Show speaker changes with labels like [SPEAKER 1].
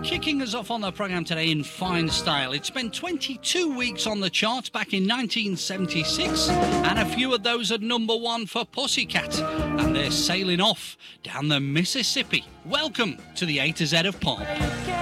[SPEAKER 1] Kicking us off on the programme today in fine style. It spent 22 weeks on the charts back in 1976, and a few of those at number one for Pussycat, and they're sailing off down the Mississippi. Welcome to the A to Z of Pop.